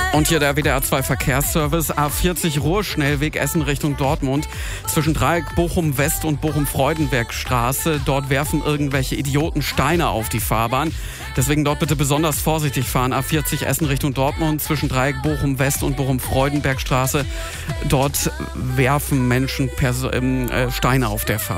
Und hier der WDR 2 Verkehrsservice. A40 Ruhrschnellweg Essen Richtung Dortmund. Zwischen Dreieck Bochum West und Bochum Freudenbergstraße. Dort werfen irgendwelche Idioten Steine auf die Fahrbahn. Deswegen dort bitte besonders vorsichtig fahren. A40 Essen Richtung Dortmund. Zwischen Dreieck Bochum West und Bochum Freudenbergstraße. Dort werfen Menschen Steine auf der Fahrbahn.